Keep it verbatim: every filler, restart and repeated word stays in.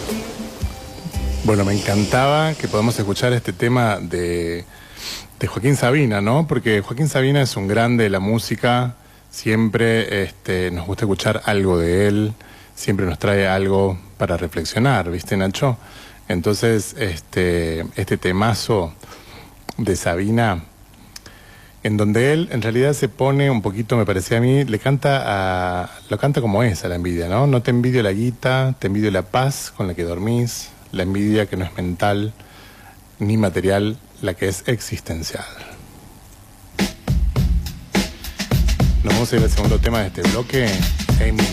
Bueno, me encantaba que podamos escuchar este tema de, de Joaquín Sabina, ¿no? Porque Joaquín Sabina es un grande de la música, siempre este, nos gusta escuchar algo de él, siempre nos trae algo para reflexionar, ¿viste, Nacho? Entonces, este, este temazo de Sabina, en donde él en realidad se pone un poquito, me parecía a mí, le canta a, lo canta como es a la envidia, ¿no? No te envidio la guita, te envidio la paz con la que dormís, la envidia que no es mental ni material, la que es existencial. Nos vamos a ir al segundo tema de este bloque, Amy